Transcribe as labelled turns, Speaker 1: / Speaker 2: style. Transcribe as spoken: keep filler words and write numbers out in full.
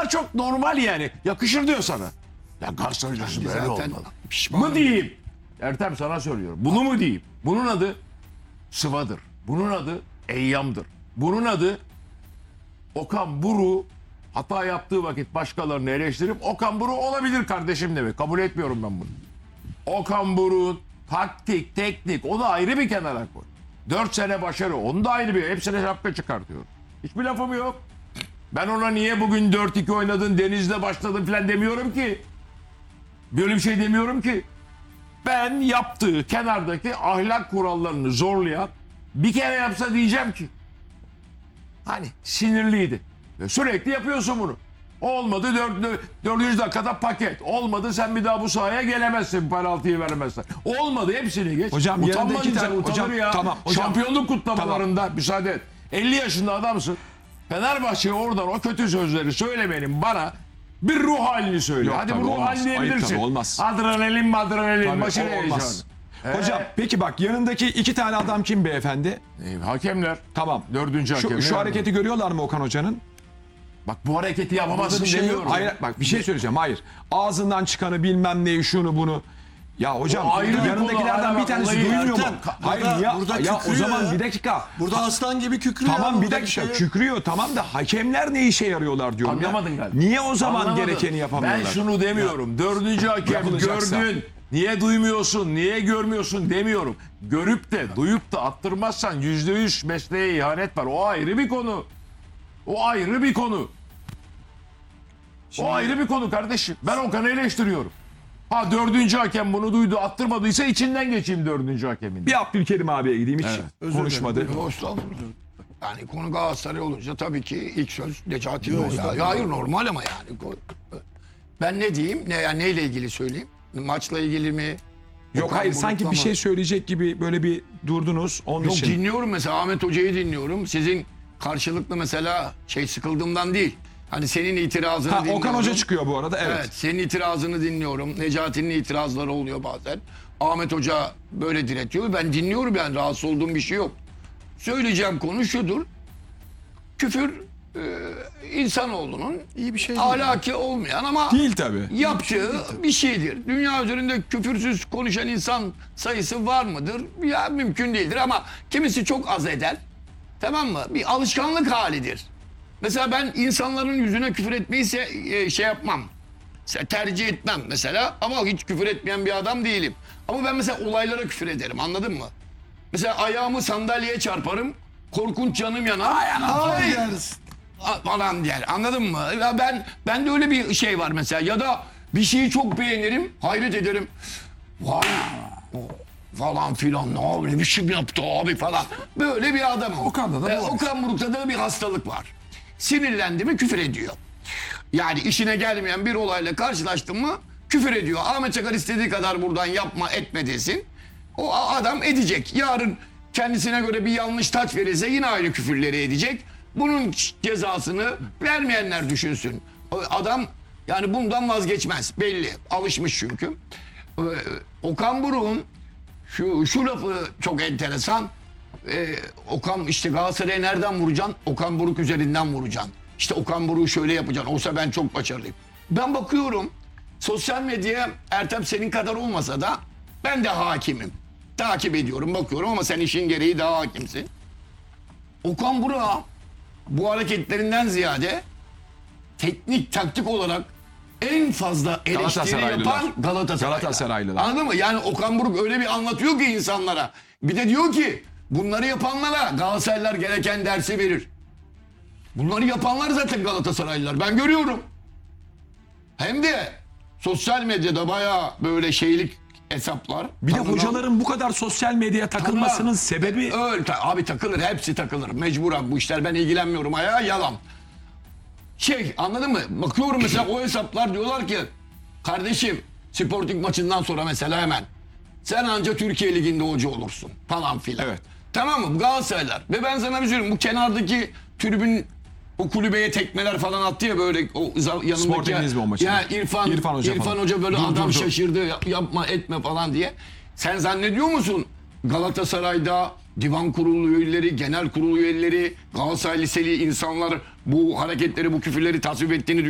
Speaker 1: çok normal yani. Yakışır diyor sana. Ya Galatasaraylısı böyle
Speaker 2: Zaten
Speaker 1: olmalı.
Speaker 2: pişman.
Speaker 1: Mı diyeyim? Ertem sana söylüyorum. Bunu mu diyeyim? Bunun adı sıvadır. Bunun adı eyyamdır. Bunun adı Okan Buruk hata yaptığı vakit başkalarını eleştirip Okan Buruk olabilir kardeşim demek. Kabul etmiyorum ben bunu. Okan Buruk taktik, teknik o da ayrı bir kenara koy. Dört sene başarı onu da ayrı bir. Hepsine şapka çıkartıyor. Hiçbir lafım yok. Ben ona niye bugün dört iki oynadın, Deniz'de başladın falan demiyorum ki. Böyle bir şey demiyorum ki. Ben yaptığı kenardaki ahlak kurallarını zorlayan bir kere yapsa diyeceğim ki. Hani sinirliydi. Ve sürekli yapıyorsun bunu. Olmadı dört, dördüncü dakikada paket. Olmadı sen bir daha bu sahaya gelemezsin penaltıyı vermezsen. Olmadı hepsini geç.
Speaker 3: Hocam, yanında
Speaker 1: Utanma
Speaker 3: iki
Speaker 1: insan
Speaker 3: tane-
Speaker 1: utanır
Speaker 3: hocam,
Speaker 1: ya.
Speaker 3: tamam, hocam.
Speaker 1: Şampiyonluk kutlamalarında müsaade et. elli yaşında adamsın. Fenerbahçe'ye oradan o kötü sözleri söylemenin bana bir ruh halini söyle.
Speaker 3: Yok,
Speaker 1: Hadi
Speaker 3: tabii
Speaker 1: bu ruh
Speaker 3: olmaz.
Speaker 1: halini
Speaker 3: Ayıp
Speaker 1: diyebilirsin.
Speaker 3: tabii, olmaz.
Speaker 1: Adrenalin adrenalin
Speaker 3: Tabii,
Speaker 1: başına
Speaker 3: o olmaz.
Speaker 1: heyecanı.
Speaker 3: Hocam peki bak yanındaki iki tane adam kim beyefendi?
Speaker 1: Ee, hakemler.
Speaker 3: Tamam.
Speaker 1: Dördüncü hakem.
Speaker 3: Şu,
Speaker 1: ne
Speaker 3: şu
Speaker 1: yani?
Speaker 3: hareketi görüyorlar mı Okan Hoca'nın?
Speaker 1: Bak bu hareketi yapamazsın
Speaker 2: bir şey yok.
Speaker 1: demiyorum.
Speaker 3: Hayır bak bir şey söyleyeceğim. Hayır. Ağzından çıkanı bilmem neyi şunu bunu. Ya hocam
Speaker 1: O ayrı bir
Speaker 3: yanındakilerden
Speaker 1: konu,
Speaker 3: bir
Speaker 1: hala
Speaker 3: tanesi
Speaker 1: olayı
Speaker 3: duymuyor mu?
Speaker 2: Ertem,
Speaker 3: Hayır
Speaker 2: burada-
Speaker 3: ya,
Speaker 2: burada
Speaker 3: ya o
Speaker 2: kükrüyor
Speaker 3: zaman
Speaker 2: ya.
Speaker 3: bir dakika.
Speaker 2: Burada aslan gibi kükrüyor.
Speaker 3: Tamam
Speaker 2: ya,
Speaker 3: bir
Speaker 2: burada
Speaker 3: dakika
Speaker 2: şey yok.
Speaker 3: kükrüyor tamam da hakemler ne işe yarıyorlar diyorum
Speaker 1: Anlamadın
Speaker 3: ya.
Speaker 1: galiba.
Speaker 3: Niye o zaman
Speaker 1: Anlamadın.
Speaker 3: gerekeni yapamıyorlar?
Speaker 1: Ben şunu demiyorum. Dördüncü hakem
Speaker 3: Yapılacaksa.
Speaker 1: gördün. Niye duymuyorsun, niye görmüyorsun demiyorum. Görüp de, duyup da attırmazsan yüzde yüz mesleğe ihanet var. O ayrı bir konu. O ayrı bir konu. O ayrı bir konu kardeşim. Ben Okan'ı eleştiriyorum. Ha dördüncü hakem bunu duydu, attırmadıysa içinden geçeyim dördüncü hakemin.
Speaker 3: Bir Abdülkerim abiye gideyim hiç
Speaker 2: Özür
Speaker 3: konuşmadı.
Speaker 2: dilerim. Yok, estağfurullah. Yani konu Galatasaray olunca tabii ki ilk söz Necati'nin ya. Ya hayır normal ama yani. Ben ne diyeyim? Ne yani neyle ilgili söyleyeyim? Maçla ilgili mi?
Speaker 3: Yok
Speaker 2: Okan
Speaker 3: hayır
Speaker 2: Buruk'la
Speaker 3: sanki bir
Speaker 2: mı?
Speaker 3: şey söyleyecek gibi böyle bir durdunuz onun
Speaker 2: Yok
Speaker 3: için.
Speaker 2: dinliyorum mesela Ahmet Hoca'yı dinliyorum. Sizin karşılıklı mesela şey sıkıldığımdan değil. Hani senin itirazını
Speaker 3: Ha,
Speaker 2: dinliyorum.
Speaker 3: Okan Hoca çıkıyor bu arada evet.
Speaker 2: Evet, senin itirazını dinliyorum. Necati'nin itirazları oluyor bazen. Ahmet Hoca böyle diretiyor. Ben dinliyorum yani rahatsız olduğum bir şey yok. Söyleyeceğim konu şudur. Küfür e, insanoğlunun
Speaker 4: İyi bir şey değil.
Speaker 2: ahlaki olmayan ama
Speaker 3: Değil tabii.
Speaker 2: yaptığı bir şeydir. Dünya üzerinde küfürsüz konuşan insan sayısı var mıdır? Ya mümkün değildir ama kimisi çok az eder. Tamam mı? Bir alışkanlık halidir. Mesela ben insanların yüzüne küfür etmeyi se- e, şey yapmam. Se- Tercih etmem mesela ama hiç küfür etmeyen bir adam değilim. Ama ben mesela olaylara küfür ederim anladın mı? Mesela ayağımı sandalyeye çarparım. Korkunç canım yanar. Ay, a- falan diyer. Anladın mı? Ya ben ben de öyle bir şey var mesela ya da bir şeyi çok beğenirim, hayret ederim. Vay o falan filan ne abi ne biçim yaptı abi falan. Böyle bir adamım.
Speaker 4: Okan'da da
Speaker 2: Ee,
Speaker 4: bu var.
Speaker 2: Okan Buruk'ta da bir hastalık var. Sinirlendi mi küfür ediyor. Yani işine gelmeyen bir olayla karşılaştın mı küfür ediyor. Ahmet Çakar istediği kadar buradan yapma etme desin. O a- adam edecek. Yarın kendisine göre bir yanlış taç verirse yine aynı küfürleri edecek. Bunun cezasını vermeyenler düşünsün. O adam yani bundan vazgeçmez belli. Alışmış çünkü. Ee, Okan Buruk'un şu, şu lafı çok enteresan. Ee, Okan işte Galatasaray'a nereden vuracaksın? Okan Buruk üzerinden vuracaksın. İşte Okan Buruk'u şöyle yapacaksın. Olsa ben çok başarılıyım. Ben bakıyorum sosyal medyaya Ertem senin kadar olmasa da ben de hakimim. Takip ediyorum bakıyorum ama sen işin gereği daha hakimsin. Okan Buruk'a bu hareketlerinden ziyade teknik taktik olarak en fazla eleştiri
Speaker 3: Galatasaraylılar.
Speaker 2: yapan Galatasaraylılar.
Speaker 3: Galatasaraylılar.
Speaker 2: Anladın mı? Yani Okan Buruk öyle bir anlatıyor ki insanlara. Bir de diyor ki bunları yapanlara Galatasaraylılar gereken dersi verir. Bunları yapanlar zaten Galatasaraylılar. Ben görüyorum. Hem de sosyal medyada bayağı böyle şeylik hesaplar.
Speaker 3: Bir de
Speaker 2: Tanınan-
Speaker 3: hocaların bu kadar sosyal medyaya takılmasının
Speaker 2: Tanınan-
Speaker 3: sebebi
Speaker 2: Öyle, ta- abi takılır, hepsi takılır. Mecburen bu işler ben ilgilenmiyorum ayağa yalan. Şey anladın mı? Bakıyorum mesela o hesaplar diyorlar ki kardeşim Sporting maçından sonra mesela hemen sen anca Türkiye Ligi'nde hoca olursun falan filan.
Speaker 3: Evet.
Speaker 2: Tamam mı? Galatasaraylar. Ve ben sana bir şey söyleyeyim. Bu kenardaki tribün o kulübeye tekmeler falan attı ya böyle o za- yanındaki.
Speaker 3: Sporting Lisbon maçında.
Speaker 2: Ya İrfan,
Speaker 3: İrfan Hoca
Speaker 2: İrfan
Speaker 3: falan.
Speaker 2: Hoca böyle
Speaker 3: Dur,
Speaker 2: adam
Speaker 3: dur, dur.
Speaker 2: şaşırdı yap- yapma etme falan diye. Sen zannediyor musun Galatasaray'da divan kurulu üyeleri, genel kurulu üyeleri, Galatasaray liseli insanlar bu hareketleri, bu küfürleri tasvip ettiğini